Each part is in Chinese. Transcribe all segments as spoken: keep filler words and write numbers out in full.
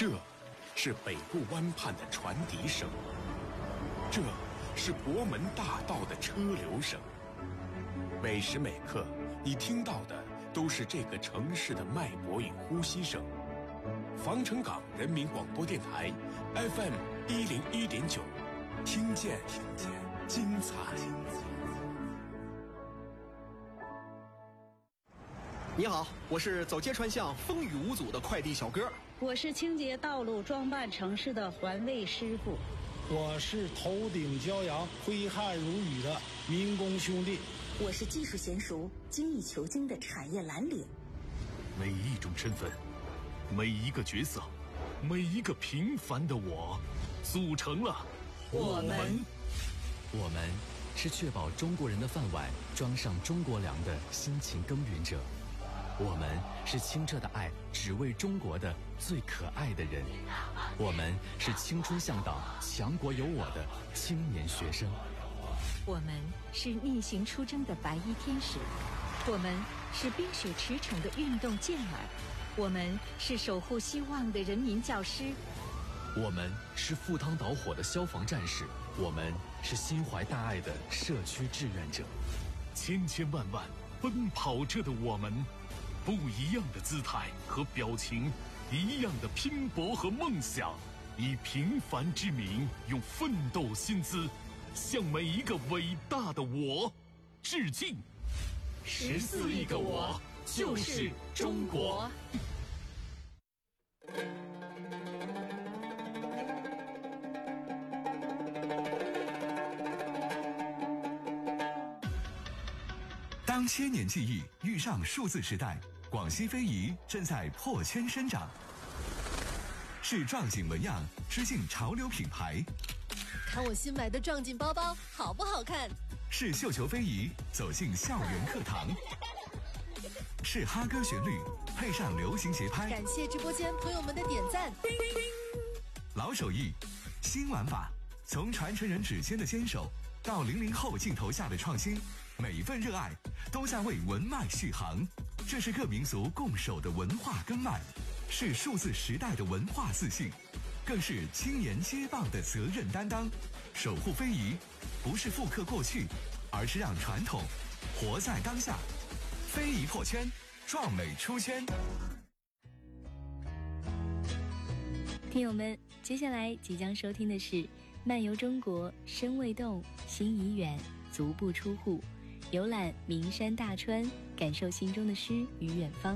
这是北部湾畔的船笛声，这是博门大道的车流声。每时每刻，你听到的都是这个城市的脉搏与呼吸声。防城港人民广播电台 F M 一零一点九，听见听见精彩。 你好，我是走街串巷风雨无阻的快递小哥。 我是清洁道路装扮城市的环卫师傅。 我是头顶骄阳挥汗如雨的民工兄弟。 我是技术娴熟精益求精的产业蓝领。 每一种身份，每一个角色，每一个平凡的我，组成了我们。 我们是确保中国人的饭碗装上中国粮的辛勤耕耘者。我们是清澈的爱只为中国的最可爱的人。我们是青春向导强国有我的青年学生。 我们是逆行出征的白衣天使。我们是冰雪驰骋的运动健儿。我们是守护希望的人民教师。 我们是赴汤蹈火的消防战士。我们是心怀大爱的社区志愿者。 千千万万奔跑着的我们，不一样的姿态和表情，一样的拼搏和梦想，以平凡之名，用奋斗薪资，向每一个伟大的我致敬。 十四亿个我，就是中国。 当千年记忆遇上数字时代，广西非遗正在破圈生长。是壮锦纹样吃进潮流品牌， 看我新买的壮锦包包好不好看？ 是绣球非遗走进校园课堂，是哈歌旋律配上流行节拍。 感谢直播间朋友们的点赞。 老手艺，新玩法，从传承人指尖的坚守到零零后镜头下的创新，每一份热爱都在为文脉续航。这是各民族共守的文化根脉，是数字时代的文化自信，更是青年接棒的责任担当。守护非遗，不是复刻过去，而是让传统活在当下。非遗破圈，壮美出圈。 听友们，接下来即将收听的是漫游中国，身未动，心已远，足不出户，游览名山大川，感受心中的诗与远方。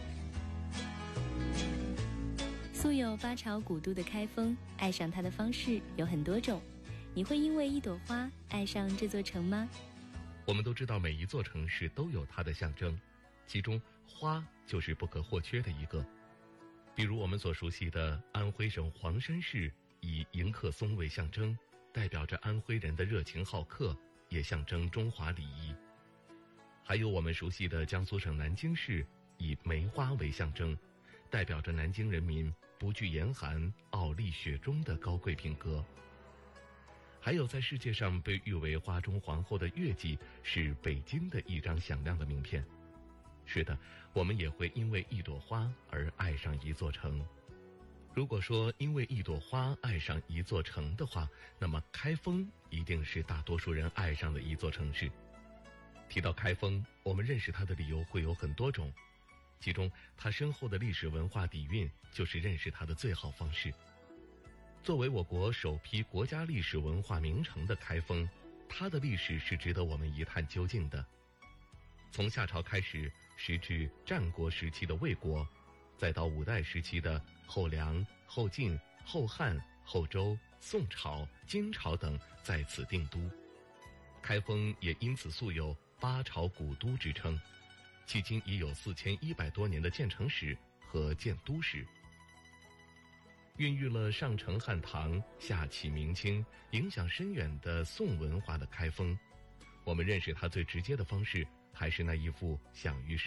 素有八朝古都的开封，爱上它的方式有很多种。你会因为一朵花爱上这座城吗？ 我们都知道每一座城市都有它的象征，其中花就是不可或缺的一个。比如我们所熟悉的安徽省黄山市，以迎客松为象征，代表着安徽人的热情好客，也象征中华礼仪。还有我们熟悉的江苏省南京市，以梅花为象征，代表着南京人民不惧严寒、傲立雪中的高贵品格。还有在世界上被誉为花中皇后的月季，是北京的一张响亮的名片。是的，我们也会因为一朵花而爱上一座城。如果说因为一朵花爱上一座城的话，那么开封一定是大多数人爱上的一座城市。提到开封，我们认识它的理由会有很多种，其中它深厚的历史文化底蕴就是认识它的最好方式。作为我国首批国家历史文化名城的开封，它的历史是值得我们一探究竟的。从夏朝开始，时至战国时期的魏国，再到五代时期的后梁、后晋、后汉、后周、宋朝、金朝等在此定都。开封也因此素有八朝古都之称，迄今已有四千一百多年的建城史和建都史。孕育了上承汉唐、下启明清，影响深远的宋文化的开封，我们认识它最直接的方式，还是那一幅享誉